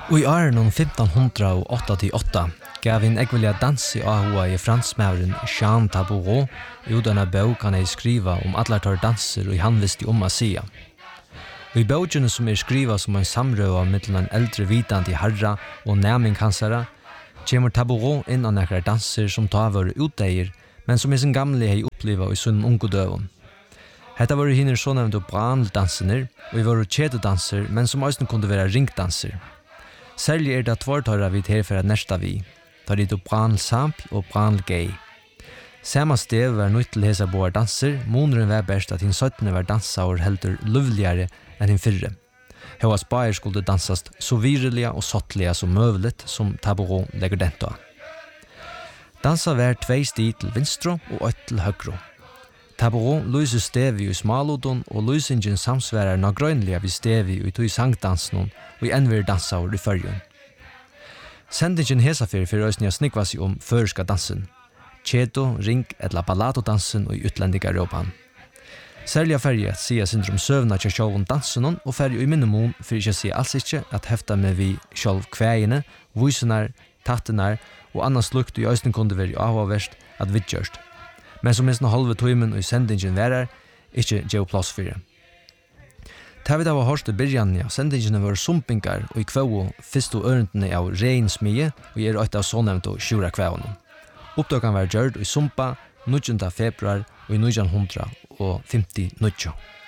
Og I åren 1508 gav en ekvelia dans I AHA I fransmæveren Jean Taboureau ut en bok han skriva alla tar danser og han visste om å sia. Og I bøkene som skriva som en samrøva mellom en eldre vitande herra og næming hansara, kommer Taboureau inn av nekra danser som tar var utdeir, men som I sin gamle hei oppliva I sunn unge døven. Hetta var hinner så nevnte branddanser, og I var kjededanser, men som også kunne være ringdanser. Særlig det tvartøyra vi til for at nesta vi, tar det brand sample og brand gay. Samma sted var nødt til hesa boar danser, moneren var best at hin 17 var dansa og heldur luvligare enn hin fyrre. Hva spair skulle dansast så virliga og sottliga som møvlet som Taboureau legger dento. Dansa var 2 sti til vinstro og 8 til høgro. Taboureau lyser stevi I smalodon og lysingen samsværar nagrøynliga vi stevi I tog sangdansen og I enver dansaur I fyrjun. Sendingen hesa fyrir òsni snikva seg føreska dansen, Cheto, ring eller balladodansen og I utlendinga Europan. Særlig ferje sier syndrom søvna til sjålen dansen og ferje I minnemon for ikke å si alls ikke at hefta med vi sjål kvægene, vysenar, tattenar og annars lukt I òsni kunde være avhåverst at vidgjørst. Men som minst halve timen og I sendingen værer, ikke gjør plass for det. Ta vi da var hørst I byrjan av sendingene var sumpingar og I kvævo fyrst og ørendene av reinsmie og I et av sånevnt og sjura kvævene. Oppdagan var gjørd I Sumpa 9. februar og I 1959.